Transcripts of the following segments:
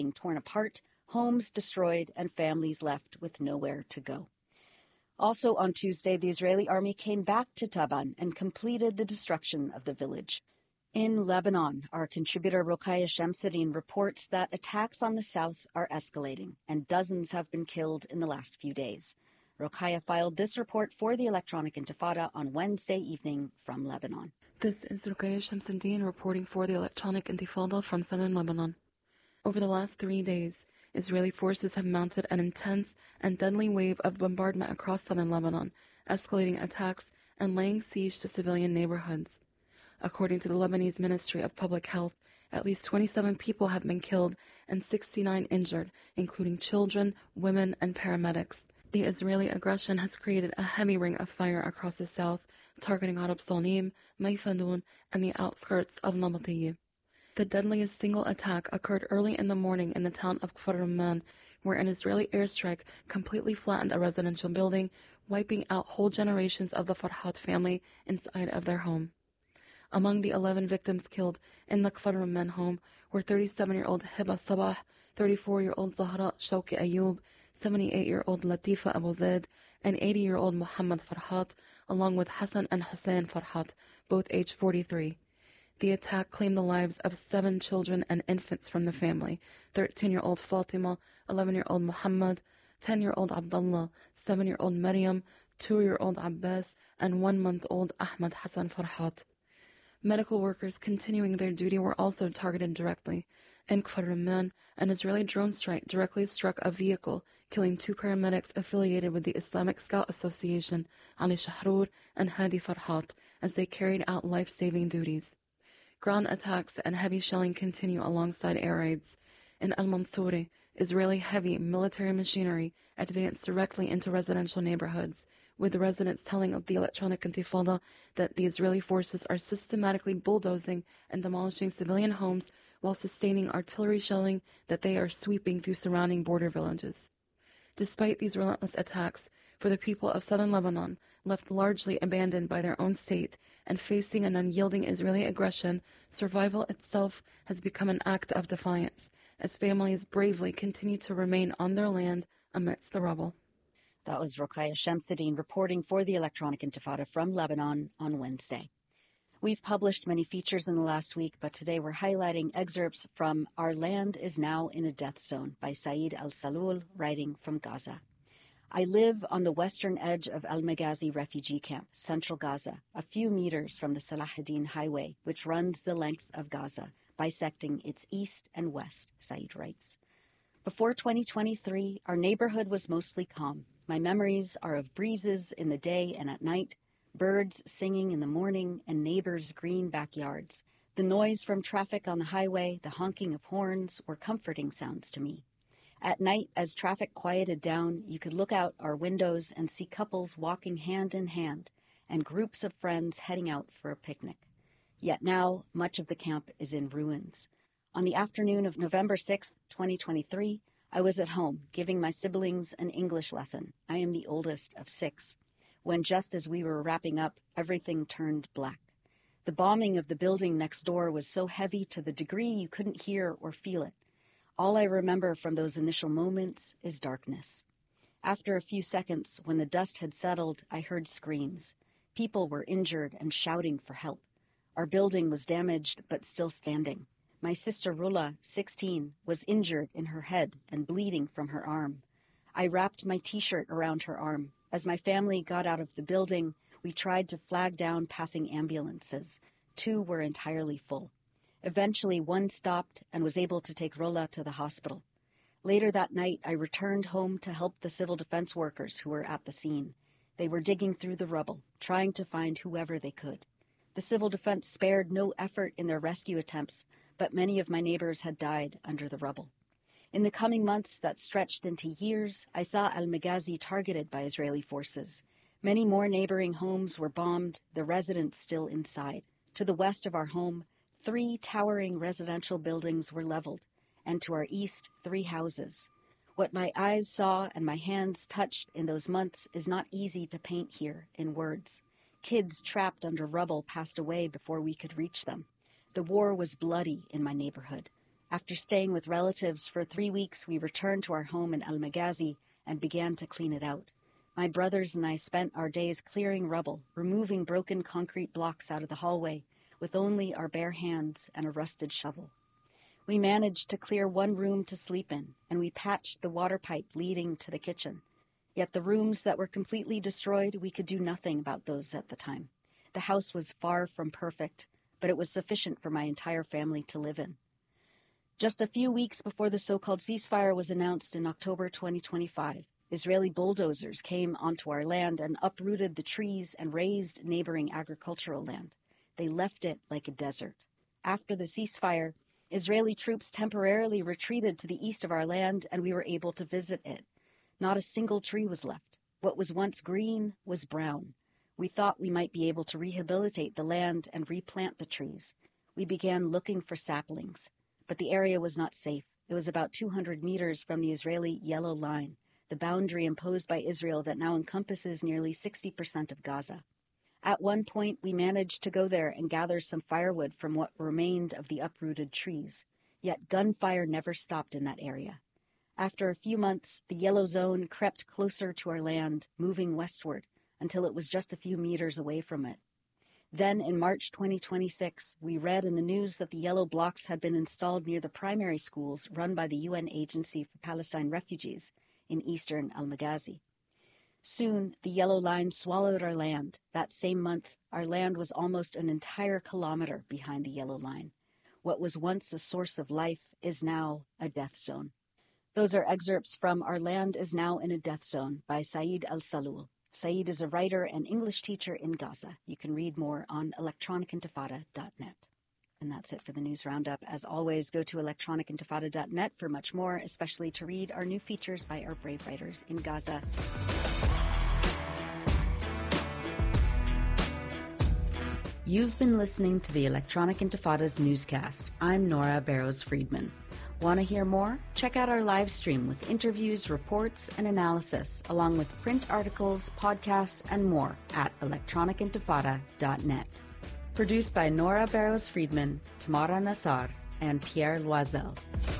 being torn apart, homes destroyed, and families left with nowhere to go. Also on Tuesday, the Israeli army came back to Taban and completed the destruction of the village. In Lebanon, our contributor Rokhaya Shamsuddin reports that attacks on the south are escalating, and dozens have been killed in the last few days. Rokhaya filed this report for the Electronic Intifada on Wednesday evening from Lebanon. This is Rokhaya Shamsuddin reporting for the Electronic Intifada from southern Lebanon. Over the last 3 days, Israeli forces have mounted an intense and deadly wave of bombardment across southern Lebanon, escalating attacks and laying siege to civilian neighborhoods. According to the Lebanese Ministry of Public Health, at least 27 people have been killed and 69 injured, including children, women, and paramedics. The Israeli aggression has created a heavy ring of fire across the south, targeting Arab Salim, Mayfanoun, and the outskirts of Nabatiyeh. The deadliest single attack occurred early in the morning in the town of Kfar Rumman, where an Israeli airstrike completely flattened a residential building, wiping out whole generations of the Farhat family inside of their home. Among the 11 victims killed in the Kfar Rumman home were 37-year-old Hiba Sabah, 34-year-old Zahra Shawki Ayoub, 78-year-old Latifa Abu Zaid, and 80-year-old Muhammad Farhat, along with Hassan and Hussein Farhat, both aged 43. The attack claimed the lives of 7 children and infants from the family: 13-year-old Fatima, 11-year-old Muhammad, 10-year-old Abdullah, 7-year-old Maryam, 2-year-old Abbas, and 1-month-old Ahmad Hassan Farhat. Medical workers continuing their duty were also targeted directly. In Kfar Rumman, an Israeli drone strike directly struck a vehicle, killing 2 paramedics affiliated with the Islamic Scout Association, Ali Shahrour and Hadi Farhat, as they carried out life-saving duties. Ground attacks and heavy shelling continue alongside air raids. In Al-Mansouri, Israeli heavy military machinery advanced directly into residential neighborhoods, with the residents telling of the Electronic Intifada that the Israeli forces are systematically bulldozing and demolishing civilian homes while sustaining artillery shelling that they are sweeping through surrounding border villages. Despite these relentless attacks, for the people of southern Lebanon, left largely abandoned by their own state and facing an unyielding Israeli aggression, survival itself has become an act of defiance, as families bravely continue to remain on their land amidst the rubble. That was Rokhaya Shamsuddin reporting for the Electronic Intifada from Lebanon on Wednesday. We've published many features in the last week, but today we're highlighting excerpts from Our Land is Now in a Death Zone by Saeed Al-Salul, writing from Gaza. I live on the western edge of Al-Maghazi refugee camp, central Gaza, a few meters from the Salahuddin Highway, which runs the length of Gaza, bisecting its east and west, Saeed writes. Before 2023, our neighborhood was mostly calm. My memories are of breezes in the day and at night, birds singing in the morning, and neighbors' green backyards. The noise from traffic on the highway, the honking of horns, were comforting sounds to me. At night, as traffic quieted down, you could look out our windows and see couples walking hand in hand and groups of friends heading out for a picnic. Yet now, much of the camp is in ruins. On the afternoon of November 6, 2023, I was at home giving my siblings an English lesson. I am the oldest of 6. When just as we were wrapping up, everything turned black. The bombing of the building next door was so heavy to the degree you couldn't hear or feel it. All I remember from those initial moments is darkness. After a few seconds, when the dust had settled, I heard screams. People were injured and shouting for help. Our building was damaged but still standing. My sister Rula, 16, was injured in her head and bleeding from her arm. I wrapped my T-shirt around her arm. As my family got out of the building, we tried to flag down passing ambulances. 2 were entirely full. Eventually, one stopped and was able to take Rula to the hospital. Later that night, I returned home to help the civil defense workers who were at the scene. They were digging through the rubble, trying to find whoever they could. The civil defense spared no effort in their rescue attempts, but many of my neighbors had died under the rubble. In the coming months that stretched into years, I saw Al-Maghazi targeted by Israeli forces. Many more neighboring homes were bombed, the residents still inside. To the west of our home, 3 towering residential buildings were leveled, and to our east, 3 houses. What my eyes saw and my hands touched in those months is not easy to paint here in words. Kids trapped under rubble passed away before we could reach them. The war was bloody in my neighborhood. After staying with relatives for 3 weeks, we returned to our home in Al-Maghazi and began to clean it out. My brothers and I spent our days clearing rubble, removing broken concrete blocks out of the hallway, with only our bare hands and a rusted shovel. We managed to clear one room to sleep in, and we patched the water pipe leading to the kitchen. Yet the rooms that were completely destroyed, we could do nothing about those at the time. The house was far from perfect, but it was sufficient for my entire family to live in. Just a few weeks before the so-called ceasefire was announced in October 2025, Israeli bulldozers came onto our land and uprooted the trees and razed neighboring agricultural land. They left it like a desert. After the ceasefire, Israeli troops temporarily retreated to the east of our land, and we were able to visit it. Not a single tree was left. What was once green was brown. We thought we might be able to rehabilitate the land and replant the trees. We began looking for saplings, but the area was not safe. It was about 200 meters from the Israeli yellow line, the boundary imposed by Israel that now encompasses nearly 60% of Gaza. At one point, we managed to go there and gather some firewood from what remained of the uprooted trees. Yet gunfire never stopped in that area. After a few months, the yellow zone crept closer to our land, moving westward, until it was just a few meters away from it. Then, in March 2026, we read in the news that the yellow blocks had been installed near the primary schools run by the UN Agency for Palestine Refugees in eastern Al-Maghazi. Soon, the yellow line swallowed our land. That same month, our land was almost an entire kilometer behind the yellow line. What was once a source of life is now a death zone. Those are excerpts from Our Land is Now in a Death Zone by Saeed Al-Salul. Saeed is a writer and English teacher in Gaza. You can read more on electronicintifada.net. And that's it for the news roundup. As always, go to electronicintifada.net for much more, especially to read our new features by our brave writers in Gaza. You've been listening to the Electronic Intifada's newscast. I'm Nora Barrows-Friedman. Want to hear more? Check out our live stream with interviews, reports, and analysis, along with print articles, podcasts, and more at electronicintifada.net. Produced by Nora Barrows-Friedman, Tamara Nassar, and Pierre Loisel.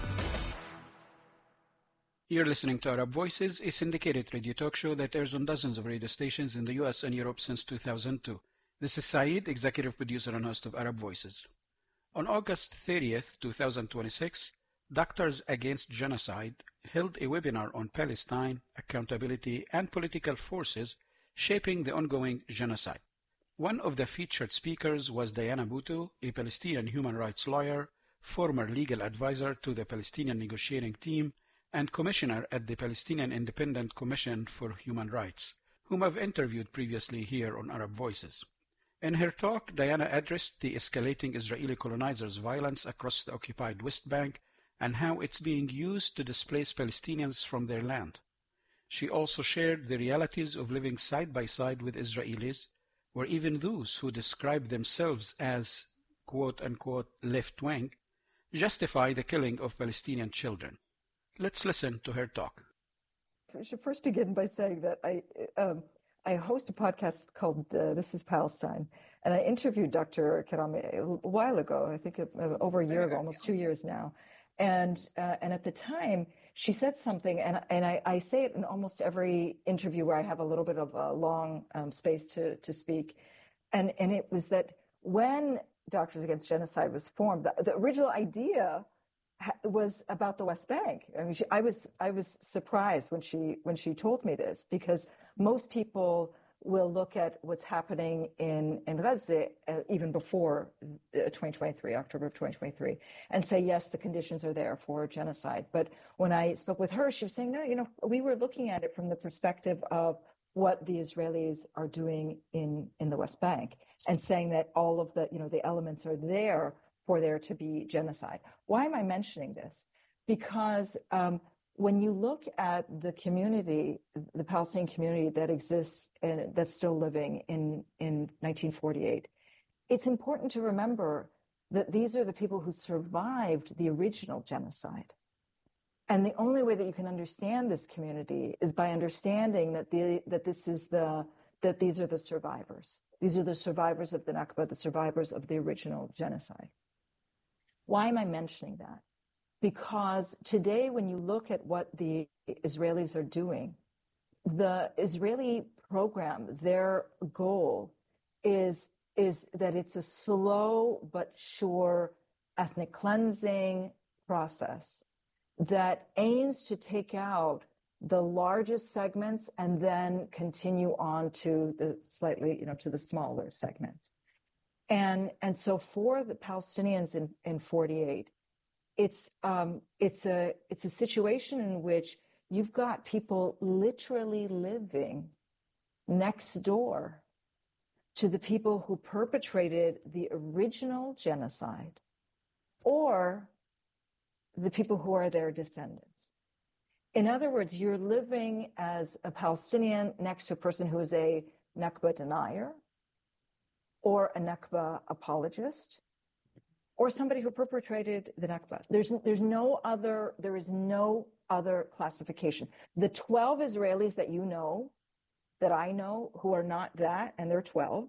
You're listening to Arab Voices, a syndicated radio talk show that airs on dozens of radio stations in the US and Europe since 2002. This is Saeed, executive producer and host of Arab Voices. On August 30th, 2026, Doctors Against Genocide held a webinar on Palestine, accountability, and political forces shaping the ongoing genocide. One of the featured speakers was Diana Bhutto, a Palestinian human rights lawyer, former legal advisor to the Palestinian negotiating team, and commissioner at the Palestinian Independent Commission for Human Rights, whom I've interviewed previously here on Arab Voices. In her talk, Diana addressed the escalating Israeli colonizers' violence across the occupied West Bank and how it's being used to displace Palestinians from their land. She also shared the realities of living side by side with Israelis, where even those who describe themselves as quote-unquote left-wing justify the killing of Palestinian children. Let's listen to her talk. I should first begin by saying that I host a podcast called This is Palestine, and I interviewed Dr. Karami a while ago, I think over a year ago, almost 2 years now. And at the time, she said something, and I say it in almost every interview where I have a little bit of a long space to speak. And it was that when Doctors Against Genocide was formed, the original idea was about the West Bank. I mean, I was surprised when she told me this, because most people will look at what's happening in Gaza even before 2023, October of 2023, and say, yes, the conditions are there for genocide. But when I spoke with her, she was saying, no, we were looking at it from the perspective of what the Israelis are doing in the West Bank, and saying that all of the elements are there for there to be genocide. Why am I mentioning this? Because when you look at the community, the Palestinian community that exists and that's still living in 1948, it's important to remember that these are the people who survived the original genocide. And the only way that you can understand this community is by understanding that these are the survivors. These are the survivors of the Nakba, the survivors of the original genocide. Why am I mentioning that? because today, when you look at what the Israelis are doing, the Israeli program, their goal is that it's a slow but sure ethnic cleansing process that aims to take out the largest segments and then continue on to the slightly, to the smaller segments. And so for the Palestinians in 48, it's a situation in which you've got people literally living next door to the people who perpetrated the original genocide or the people who are their descendants. In other words, you're living as a Palestinian next to a person who is a Nakba denier or a Nakba apologist or somebody who perpetrated the Nakba. There is no other classification. The 12 Israelis that you know, that I know, who are not that, and they're 12,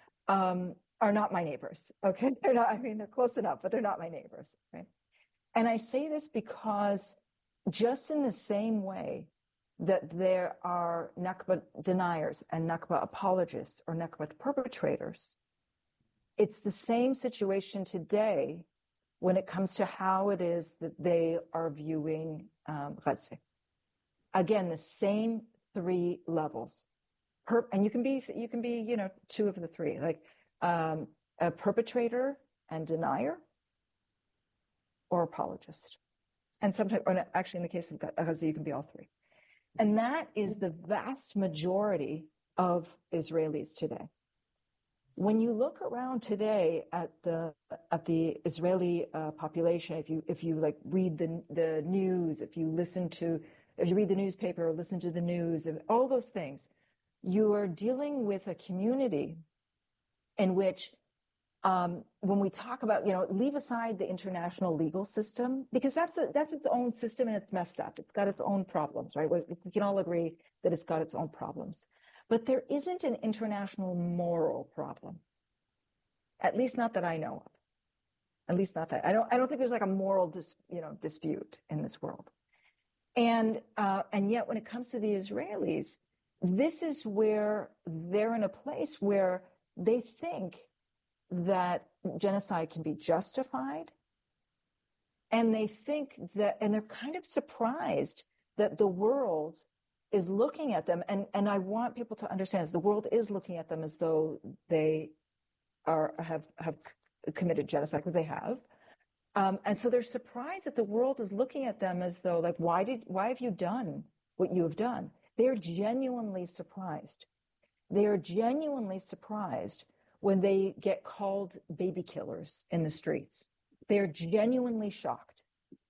are not my neighbors, okay? They're not, they're close enough, but they're not my neighbors, right? And I say this because just in the same way that there are Nakba deniers and Nakba apologists or Nakba perpetrators, it's the same situation today when it comes to how it is that they are viewing Gaza. Again, the same three levels. And you can be, two of the three, like a perpetrator and denier or apologist. And sometimes, or actually in the case of Gaza, you can be all three. And that is the vast majority of Israelis today. When you look around today at the Israeli population, if you like read the news, if you read the newspaper or listen to the news, and all those things, you are dealing with a community in which, when we talk about, leave aside the international legal system, because that's its own system and it's messed up. It's got its own problems, right? We can all agree that it's got its own problems. But there isn't an international moral problem. At least not that I know of. At least not that. I don't think there's like a moral dispute in this world. And yet when it comes to the Israelis, this is where they're in a place where they think that genocide can be justified. And they think that, and they're kind of surprised that the world is looking at them. And I want people to understand the world is looking at them as though they have committed genocide, because they have. And so they're surprised that the world is looking at them as though, like, why have you done what you have done? They're genuinely surprised. They are genuinely surprised when they get called baby killers in the streets. They're genuinely shocked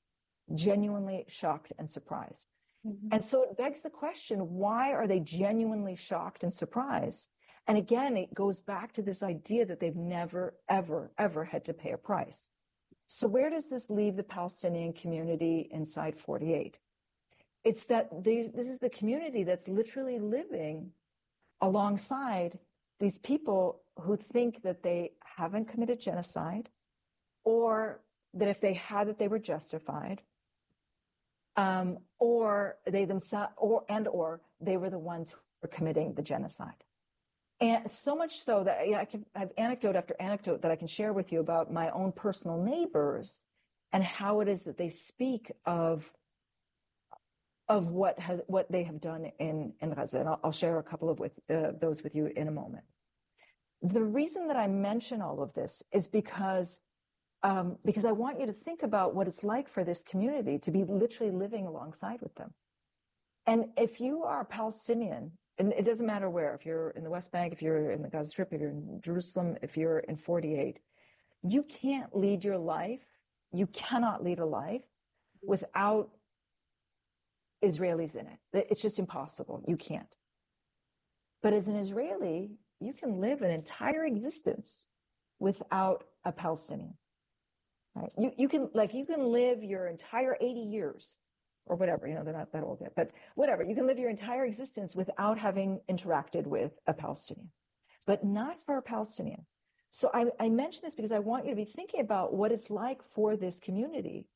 and surprised. Mm-hmm. And so it begs the question, why are they genuinely shocked and surprised? And again, it goes back to this idea that they've never, ever, ever had to pay a price. So where does this leave the Palestinian community inside 48? It's that this is the community that's literally living alongside these people who think that they haven't committed genocide, or that if they had, that they were justified, or they themselves, or they were the ones who were committing the genocide. And so much so that I have anecdote after anecdote that I can share with you about my own personal neighbors and how it is that they speak of what they have done in Gaza. And I'll share a couple of those with you in a moment. The reason that I mention all of this is because I want you to think about what it's like for this community to be literally living alongside with them. And if you are Palestinian, and it doesn't matter where, if you're in the West Bank, if you're in the Gaza Strip, if you're in Jerusalem, if you're in 48, you can't lead your life. You cannot lead a life without Israelis in it. It's just impossible. You can't. But as an Israeli, you can live an entire existence without a Palestinian. Right? You can live your entire 80 years or whatever, they're not that old yet, but whatever. You can live your entire existence without having interacted with a Palestinian, but not for a Palestinian. So I mention this because I want you to be thinking about what it's like for this community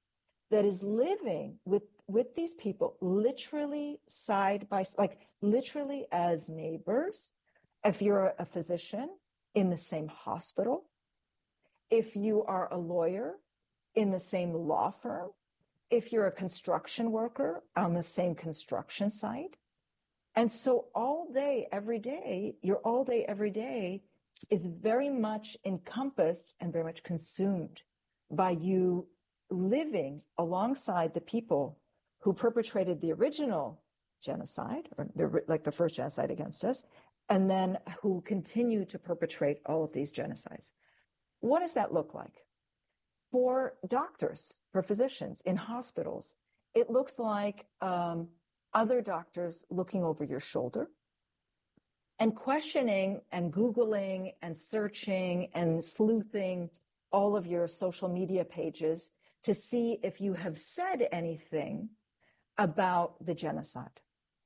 that is living with these people literally side by, like literally as neighbors. If you're a physician in the same hospital, if you are a lawyer in the same law firm, if you're a construction worker on the same construction site. And so all day, every day, your all day, every day is very much encompassed and very much consumed by you living alongside the people who perpetrated the original genocide, or like the first genocide against us, and then who continue to perpetrate all of these genocides. What does that look like? For doctors, for physicians in hospitals, it looks like other doctors looking over your shoulder and questioning and Googling and searching and sleuthing all of your social media pages to see if you have said anything about the genocide,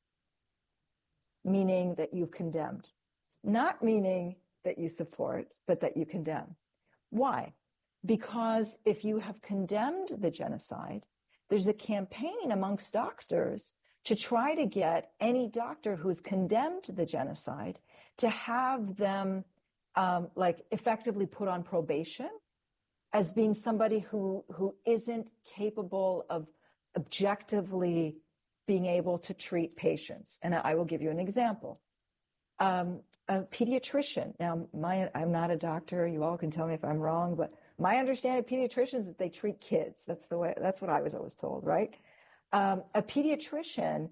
meaning that you condemned, not meaning that you support, but that you condemn. Why? Because if you have condemned the genocide, there's a campaign amongst doctors to try to get any doctor who's condemned the genocide to have them like effectively put on probation as being somebody who isn't capable of objectively being able to treat patients. And I will give you an example. A pediatrician. Now, I'm not a doctor. You all can tell me if I'm wrong, but my understanding of pediatricians is that they treat kids. That's what I was always told, right? A pediatrician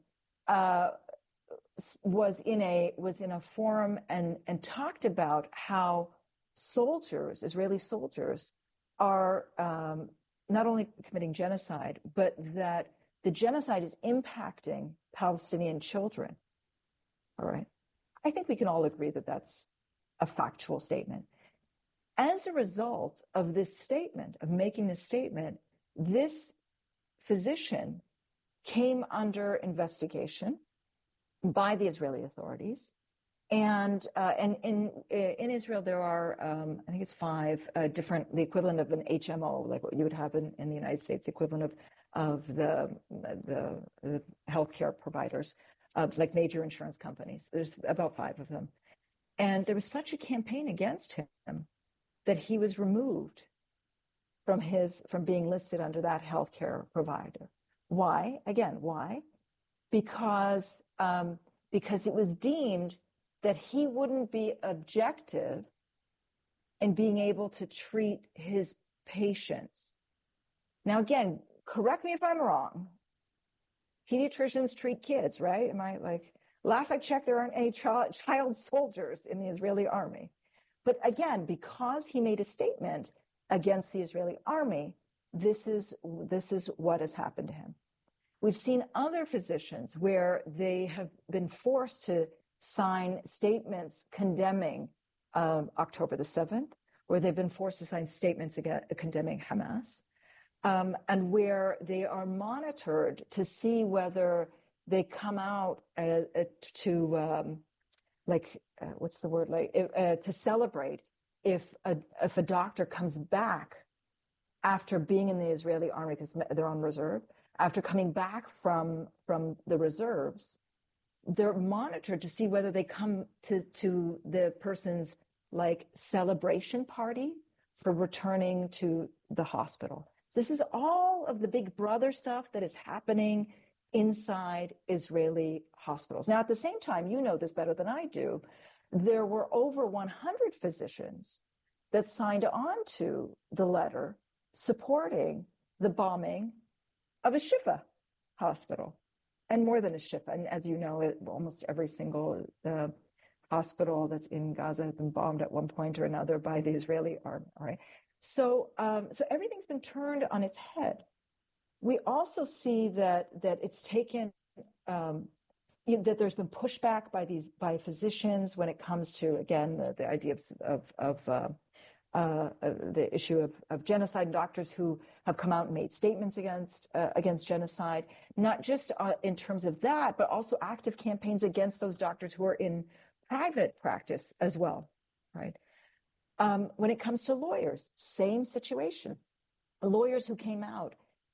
was in a forum and talked about how soldiers, Israeli soldiers, are not only committing genocide, but that the genocide is impacting Palestinian children. All right. I think we can all agree that that's a factual statement. As a result of this statement, of making this statement, this physician came under investigation by the Israeli authorities. And in Israel, there are, I think it's 5 different, the equivalent of an HMO, like what you would have in the United States, the equivalent of the healthcare providers, like major insurance companies. There's about 5 of them. And there was such a campaign against him that he was removed from being listed under that healthcare provider. Why? Again, why? Because it was deemed that he wouldn't be objective in being able to treat his patients. Now, again, correct me if I'm wrong. Pediatricians treat kids, right? Am I like, last I checked, there aren't any child soldiers in the Israeli army. But again, because he made a statement against the Israeli army, this is what has happened to him. We've seen other physicians where they have been forced to sign statements condemning October the 7th, where they've been forced to sign statements condemning Hamas, and where they are monitored to see whether they come out to celebrate if a doctor comes back after being in the Israeli army because they're on reserve, after coming back from the reserves. They're monitored to see whether they come to the person's like celebration party for returning to the hospital. This is all of the big brother stuff that is happening inside Israeli hospitals. Now, at the same time, you know this better than I do, there were over 100 physicians that signed on to the letter supporting the bombing of a Shifa hospital. And more than a Shifa. And as you know, almost every single hospital that's in Gaza has been bombed at one point or another by the Israeli army. All right. So everything's been turned on its head. We also see that it's taken that there's been pushback by physicians when it comes to, again, the idea of the issue of genocide, doctors who have come out and made statements against genocide, not just in terms of that, but also active campaigns against those doctors who are in private practice as well, right? When it comes to lawyers, same situation. Lawyers who came out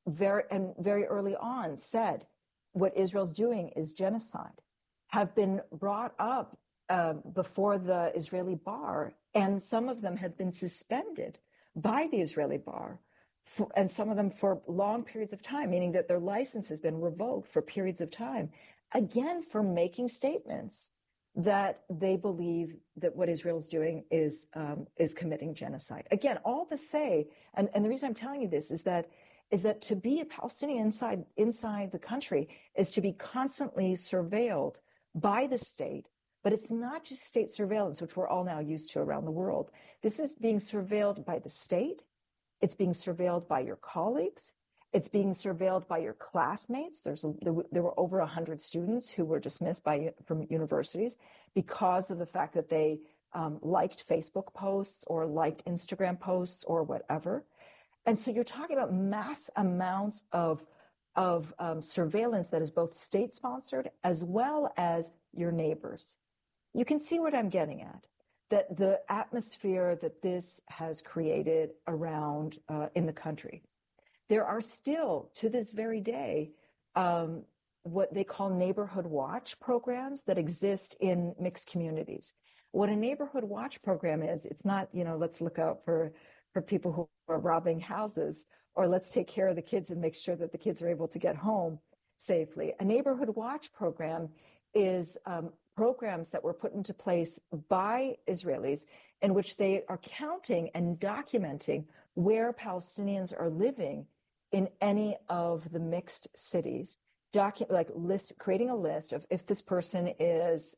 very early on said what Israel's doing is genocide, have been brought up before the Israeli bar, and some of them have been suspended by the Israeli bar, and some of them for long periods of time, meaning that their license has been revoked for periods of time, again, for making statements that they believe that what Israel is doing is committing genocide. Again, all to say, and the reason I'm telling you this is that to be a Palestinian inside the country is to be constantly surveilled by the state. But it's not just state surveillance, which we're all now used to around the world. This is being surveilled by the state. It's being surveilled by your colleagues. It's being surveilled by your classmates. There were over 100 students who were dismissed from universities because of the fact that they liked Facebook posts or liked Instagram posts or whatever. And so you're talking about mass amounts of surveillance that is both state-sponsored as well as your neighbors. You can see what I'm getting at, that the atmosphere that this has created around in the country. There are still, to this very day, what they call neighborhood watch programs that exist in mixed communities. What a neighborhood watch program is, it's not, let's look out for people who are robbing houses, or let's take care of the kids and make sure that the kids are able to get home safely. A neighborhood watch program is programs that were put into place by Israelis in which they are counting and documenting where Palestinians are living in any of the mixed cities, creating a list of if this person is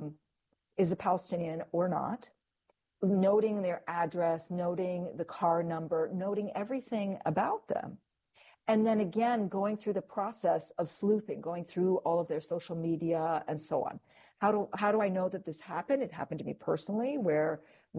a Palestinian or not, noting their address, noting the car number, noting everything about them. And then again, going through the process of sleuthing, going through all of their social media and so on. How do I know that this happened? It happened to me personally, where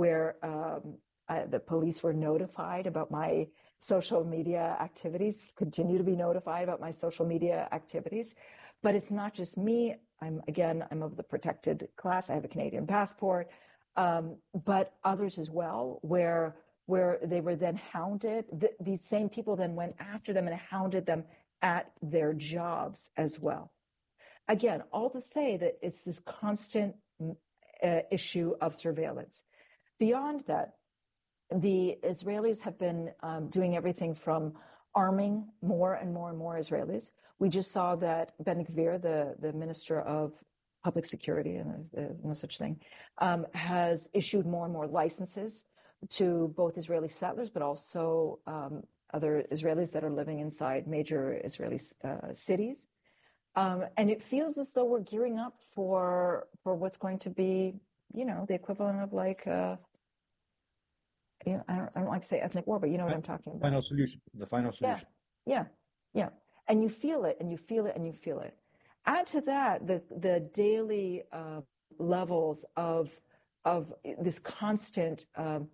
the police were notified about my social media activities, continue to be notified about my social media activities. But it's not just me. I'm of the protected class. I have a Canadian passport, but others as well, where they were then hounded. These same people then went after them and hounded them at their jobs as well. Again, all to say that it's this constant issue of surveillance. Beyond that, the Israelis have been doing everything from arming more and more and more Israelis. We just saw that Ben-Gvir, the Minister of Public Security, and there's no such thing, has issued more and more licenses to both Israeli settlers, but also other Israelis that are living inside major Israeli cities. And it feels as though we're gearing up for what's going to be, the equivalent of I don't like to say ethnic war, but you know what I'm talking about. The final solution. Yeah. And you feel it, and you feel it, and you feel it. Add to that the daily levels of this constant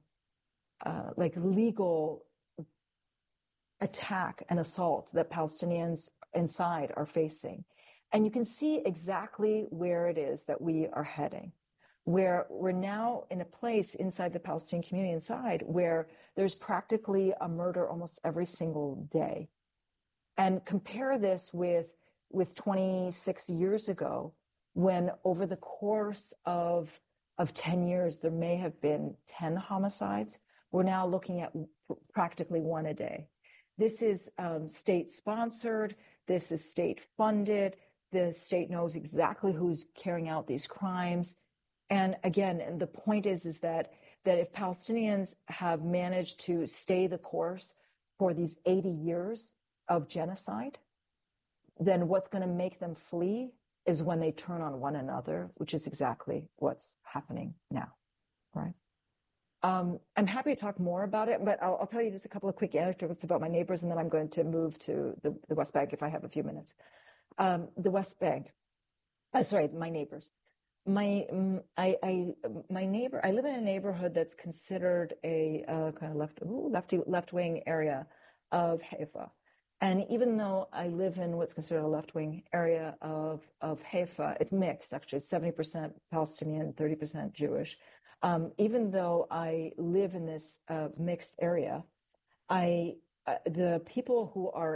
legal attack and assault that Palestinians inside are facing. And you can see exactly where it is that we are heading, where we're now in a place inside the Palestinian community inside where there's practically a murder almost every single day. And compare this with 26 years ago, when over the course of 10 years, there may have been 10 homicides. We're now looking at practically one a day. This is state-sponsored. This is state-funded. The state knows exactly who's carrying out these crimes. And again, the point is that if Palestinians have managed to stay the course for these 80 years of genocide, then what's going to make them flee is when they turn on one another, which is exactly what's happening now, right? I'm happy to talk more about it, but I'll tell you just a couple of quick anecdotes about my neighbors, and then I'm going to move to the West Bank if I have a few minutes. The West Bank, my neighbors. My neighbor, I live in a neighborhood that's considered a kind of left-wing area of Haifa. And even though I live in what's considered a left-wing area of Haifa, it's mixed, actually, 70% Palestinian, 30% Jewish. Even though I live in this mixed area, the people who are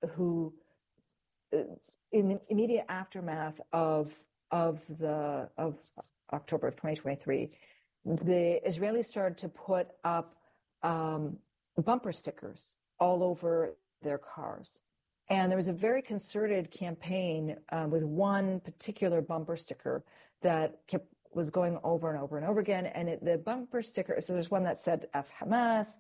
who in the immediate aftermath of October of 2023, the Israelis started to put up bumper stickers all over their cars. And there was a very concerted campaign with one particular bumper sticker that was going over and over and over again. And the bumper sticker, so there's one that said F Hamas.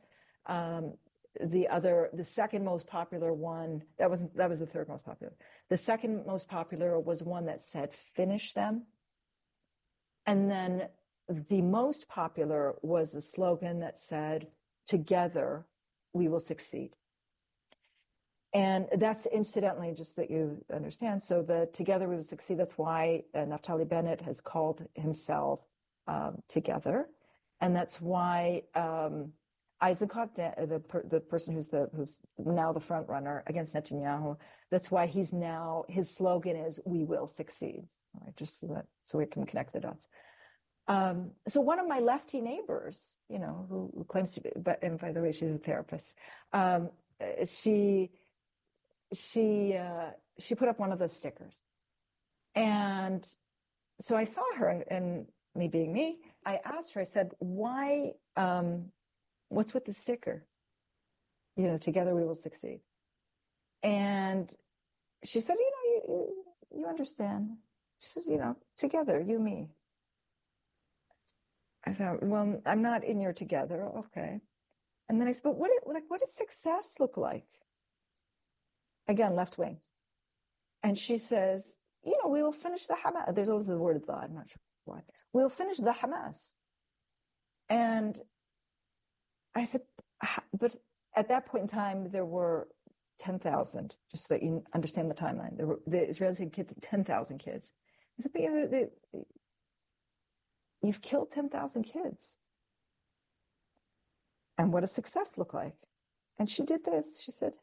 The second most popular one, that was the third most popular. The second most popular was one that said finish them. And then the most popular was a slogan that said, together we will succeed. And that's incidentally, just that you understand, so the together we will succeed, that's why Naftali Bennett has called himself Together. And that's why Eisenkot, the person who's now the front runner against Netanyahu, that's why his slogan is, we will succeed. All right, just so we can connect the dots. So one of my lefty neighbors, who claims to be, and by the way, she's a therapist, she put up one of the stickers. And so I saw her, and me being me, I asked her, I said, why, what's with the sticker? Together we will succeed. And she said, you understand. She said, together, you, me. I said, well, I'm not in your together. Okay. And then I said, but what does success look like? Again, left wing. And she says, we will finish the Hamas. There's always the word the, I'm not sure why. We'll finish the Hamas. And I said, but at that point in time, there were 10,000, just so that you understand the timeline. The Israelis had killed 10,000 kids. I said, but you've killed 10,000 kids. And what does success look like? And she did this. She said,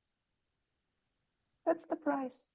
that's the price.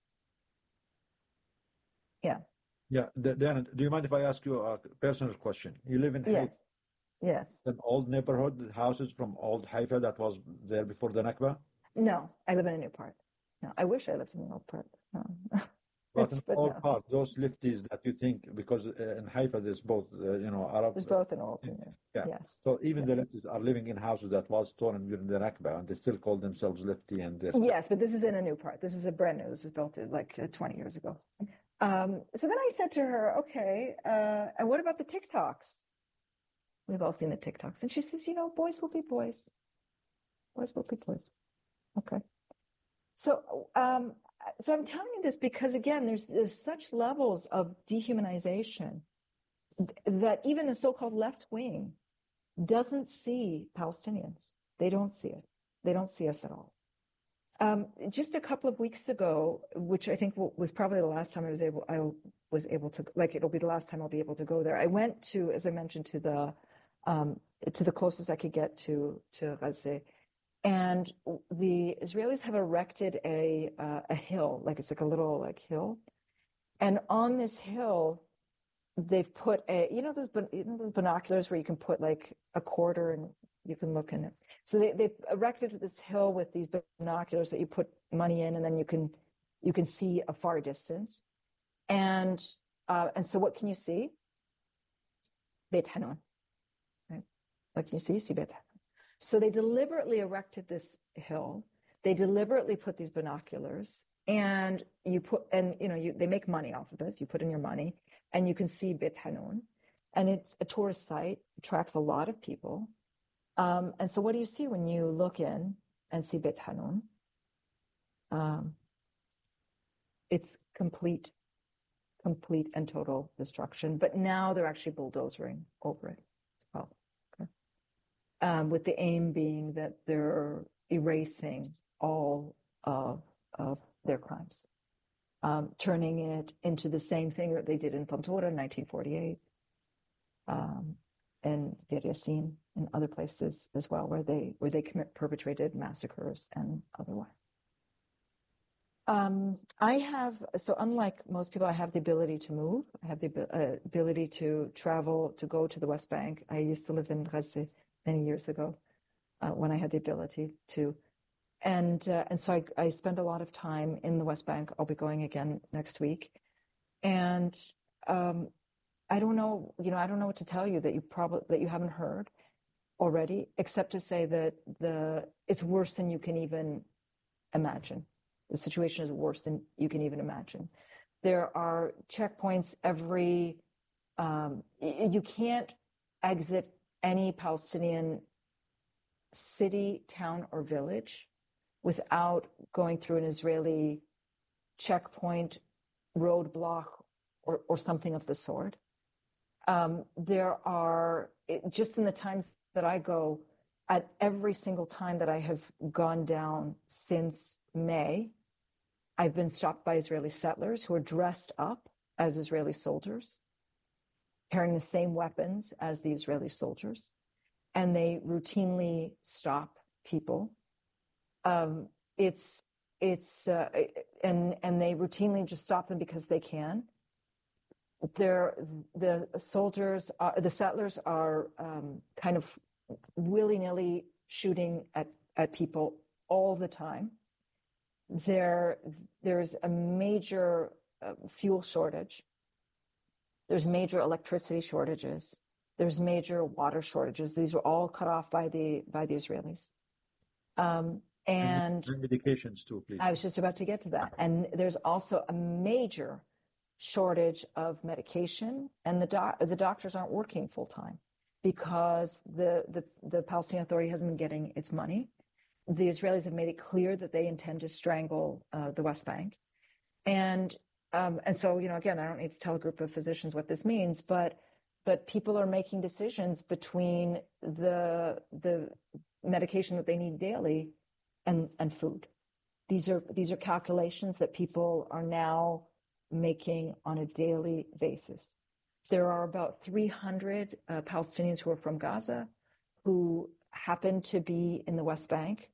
Yeah. Yeah. Dan, do you mind if I ask you a personal question? You live in Haifa. Yes. An old neighborhood, houses from old Haifa that was there before the Nakba? No, I live in a new part. No, I wish I lived in an old part. No. But in old part, those lifties that you think, because in Haifa there's both, Arab. There's both an old and new. Yeah. Yes. So even the lefties are living in houses that was torn during the Nakba, and they still call themselves lefty. And yes, but this is in a new part. This is a brand new. This was built like 20 years ago. So then I said to her, okay, and what about the TikToks? We've all seen the TikToks. And she says, boys will be boys. Boys will be boys. Okay. So I'm telling you this because, again, there's such levels of dehumanization that even the so-called left wing doesn't see Palestinians. They don't see it. They don't see us at all. Just a couple of weeks ago, which I think was probably the last time I was able to, it'll be the last time I'll be able to go there. I went to, as I mentioned, to the closest I could get to Gaza. And the Israelis have erected a hill, it's like a little hill. And on this hill, they've put those binoculars where you can put a quarter and you can look in it. So they've erected this hill with these binoculars that you put money in, and then you can see a far distance. And so what can you see? Beit Hanun. Right? What can you see? You see Beit Hanun. So they deliberately erected this hill. They deliberately put these binoculars, and they make money off of this. You put in your money, and you can see Beit Hanun, and it's a tourist site. It attracts a lot of people. And so, what do you see when you look in and see Beit Hanun? It's complete and total destruction. But now they're actually bulldozering over it as well. With the aim being that they're erasing all of their crimes, turning it into the same thing that they did in Tantura in 1948, and Deir Yassin and other places as well, where they perpetrated massacres and otherwise. So unlike most people, I have the ability to move. I have the ability to travel, to go to the West Bank. I used to live in Gaza many years ago when I had the ability to. And so I spend a lot of time in the West Bank. I'll be going again next week. And I don't know, I don't know what to tell you that you haven't heard already, except to say that it's worse than you can even imagine. The situation is worse than you can even imagine. There are checkpoints you can't exit any Palestinian city, town, or village without going through an Israeli checkpoint, roadblock, or something of the sort. Just in the times that I go, at every single time that I have gone down since May, I've been stopped by Israeli settlers who are dressed up as Israeli soldiers, carrying the same weapons as the Israeli soldiers, and they routinely stop people. And they routinely just stop them because they can. The settlers are kind of willy-nilly shooting at people all the time. There's a major fuel shortage. There's major electricity shortages. There's major water shortages. These are all cut off by the Israelis. And medications too, please. I was just about to get to that. And there's also a major shortage of medication, and the doctors aren't working full time because the Palestinian Authority hasn't been getting its money. The Israelis have made it clear that they intend to strangle the West Bank, and so again, I don't need to tell a group of physicians what this means, but people are making decisions between the medication that they need daily and food. These are calculations that people are now making on a daily basis. There are about 300 Palestinians who are from Gaza who happen to be in the West Bank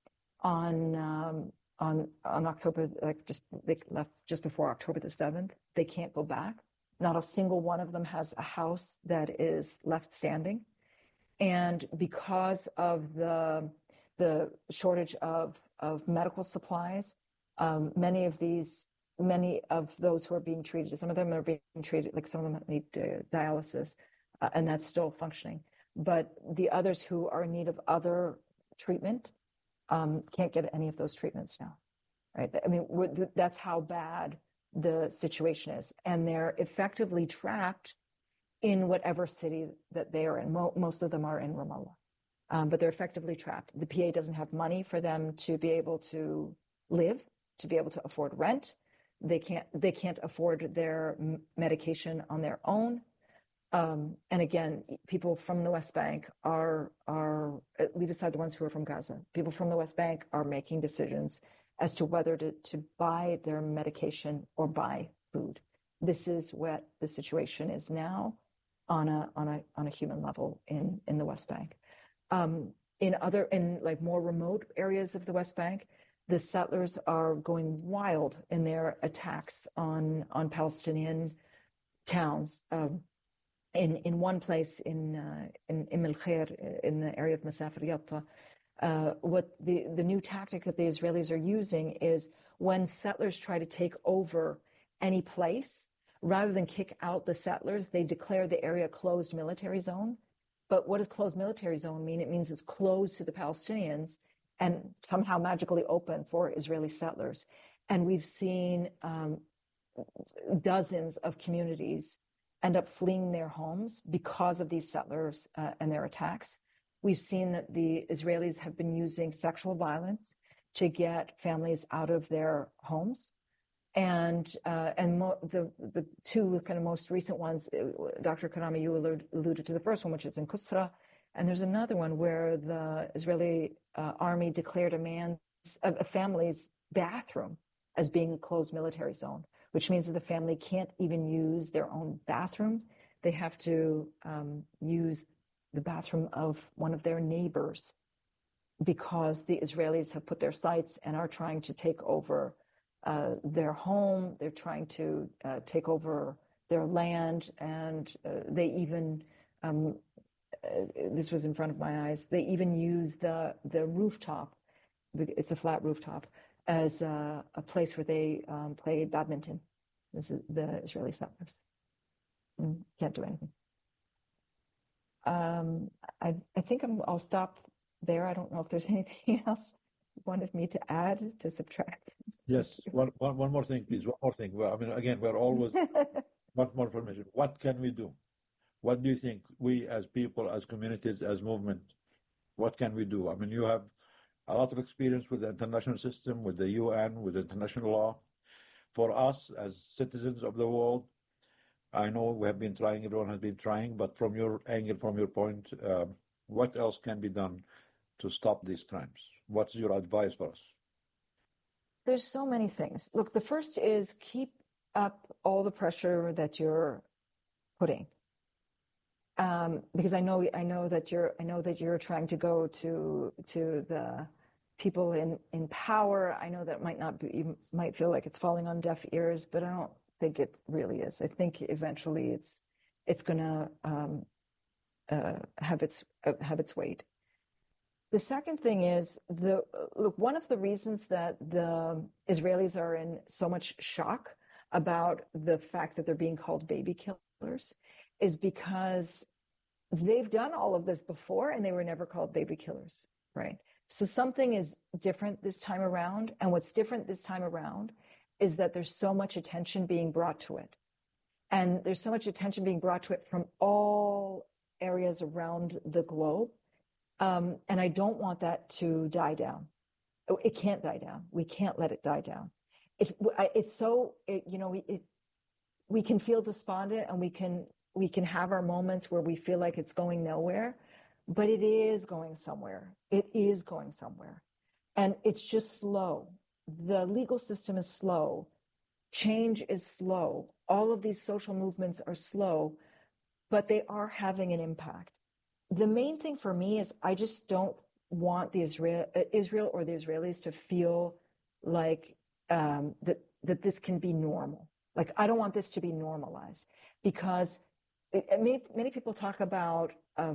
on October, they left just before October the 7th. They can't go back. Not a single one of them has a house that is left standing. And because of the shortage of medical supplies, many of those who are being treated, some of them are being treated, like some of them need dialysis, and that's still functioning. But the others who are in need of other treatment can't get any of those treatments now, right? I mean, that's how bad the situation is. And they're effectively trapped in whatever city that they are in. Most of them are in Ramallah, but they're effectively trapped. The PA doesn't have money for them to be able to live, to be able to afford rent. They can't afford their medication on their own. And again, people from the West Bank are leave aside the ones who are from Gaza. People from the West Bank are making decisions as to whether to buy their medication or buy food. This is what the situation is now on a human level in the West Bank. In like more remote areas of the West Bank, the settlers are going wild in their attacks on Palestinian towns. In one place in El Khair, in the area of Masafir Yatta, what the new tactic that the Israelis are using is when settlers try to take over any place, rather than kick out the settlers, they declare the area a closed military zone. But what does closed military zone mean? It means it's closed to the Palestinians and somehow magically open for Israeli settlers. And we've seen dozens of communities end up fleeing their homes because of these settlers and their attacks. We've seen that the Israelis have been using sexual violence to get families out of their homes. And the two kind of most recent ones, Dr. Karami, you alluded to the first one, which is in Kusra. And there's another one where the Israeli army declared a family's bathroom as being a closed military zone, which means that the family can't even use their own bathroom. They have to use the bathroom of one of their neighbors because the Israelis have put their sights and are trying to take over their home. They're trying to take over their land, and they even this was in front of my eyes. They even use the rooftop it's a flat rooftop, as a place where they play badminton. This is the Israeli settlers. Can't do anything. I think I'll stop there. I don't know if there's anything else you wanted me to add, to subtract. Yes, one more thing, please. One more thing. Well, I mean, again, we're always want more information. What can we do? What do you think we as people, as communities, as movement, what can we do? I mean, you have a lot of experience with the international system, with the UN, with international law. For us as citizens of the world, I know we have been trying, everyone has been trying, but from your angle, from your point, what else can be done to stop these crimes? What's your advice for us? There's so many things. Look, the first is keep up all the pressure that you're putting. Because I know that you're trying to go to the people in power. I know that you might feel like it's falling on deaf ears, but I don't think it really is. I think eventually it's going to have its weight. The second thing is one of the reasons that the Israelis are in so much shock about the fact that they're being called baby killers is because they've done all of this before and they were never called baby killers, right? So something is different this time around, and what's different this time around is that there's so much attention being brought to it. And there's so much attention being brought to it from all areas around the globe. And I don't want that to die down. It can't die down. We can't let it die down. We can feel despondent, and we can have our moments where we feel like it's going nowhere, but it is going somewhere. It is going somewhere. And it's just slow. The legal system is slow. Change is slow. All of these social movements are slow, but they are having an impact. The main thing for me is I just don't want the Israel or the Israelis to feel like that this can be normal. Like, I don't want this to be normalized, because many people talk about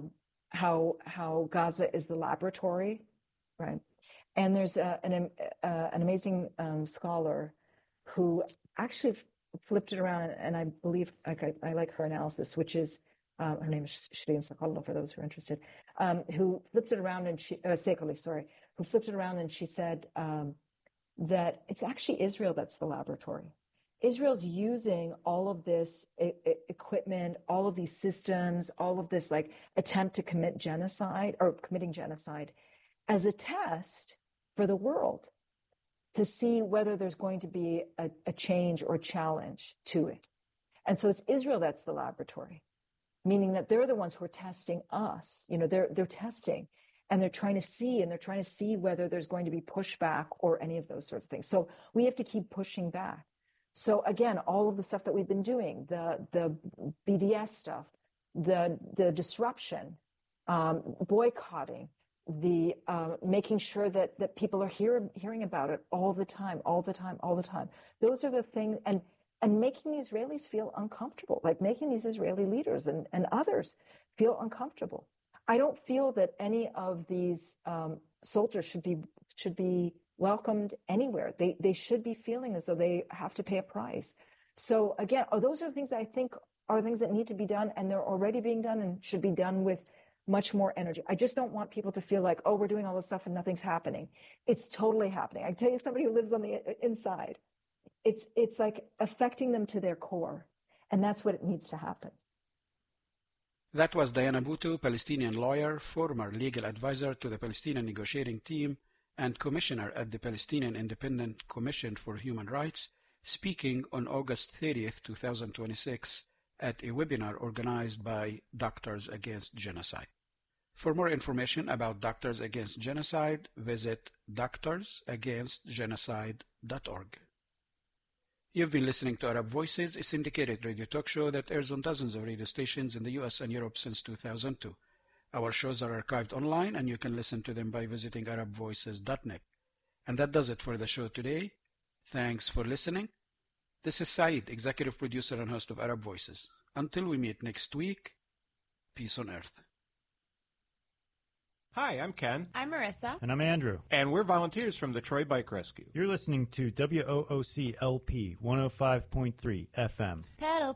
how Gaza is the laboratory, right? And there's an amazing scholar who actually flipped it around, and I believe I like her analysis, which is her name is Shireen Saqalla, for those who are interested, who flipped it around, and who flipped it around, and she said that it's actually Israel that's the laboratory. Israel's using all of this equipment, all of these systems, all of this attempt to commit genocide or committing genocide as a test for the world to see whether there's going to be a change or challenge to it. And so it's Israel that's the laboratory, meaning that they're the ones who are testing us. They're testing, and they're trying to see whether there's going to be pushback or any of those sorts of things. So we have to keep pushing back. So again, all of the stuff that we've been doing, the BDS stuff, the disruption, boycotting, the making sure that people are hearing about it all the time. Those are the things, and making the Israelis feel uncomfortable, like making these Israeli leaders and others feel uncomfortable. I don't feel that any of these soldiers should be welcomed anywhere. They should be feeling as though they have to pay a price. So again, those are things that I think are things that need to be done, and they're already being done and should be done with much more energy. I just don't want people to feel like, oh, we're doing all this stuff and nothing's happening. It's totally happening. I tell you, somebody who lives on the inside, it's like affecting them to their core, and that's what it needs to happen. That was Diana Bhutto, Palestinian lawyer, former legal advisor to the Palestinian negotiating team, and commissioner at the Palestinian Independent Commission for Human Rights, speaking on August 30th, 2026, at a webinar organized by Doctors Against Genocide. For more information about Doctors Against Genocide, visit doctorsagainstgenocide.org. You've been listening to Arab Voices, a syndicated radio talk show that airs on dozens of radio stations in the US and Europe since 2002. Our shows are archived online, and you can listen to them by visiting arabvoices.net. And that does it for the show today. Thanks for listening. This is Saeed, executive producer and host of Arab Voices. Until we meet next week, peace on earth. Hi, I'm Ken. I'm Marissa. And I'm Andrew. And we're volunteers from the Troy Bike Rescue. You're listening to WOOC LP 105.3 FM. Pedal,